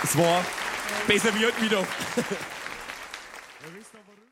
Es war besser wird wieder. Ja, wisst ihr, warum?